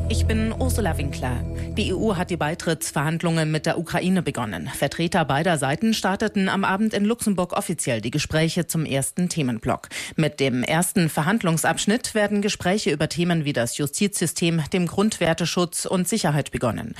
Ich bin Ursula Winkler. Die EU hat die Beitrittsverhandlungen mit der Ukraine begonnen. Vertreter beider Seiten starteten am Abend in Luxemburg offiziell die Gespräche zum ersten Themenblock. Mit dem ersten Verhandlungsabschnitt werden Gespräche über Themen wie das Justizsystem, dem Grundwerteschutz und Sicherheit begonnen.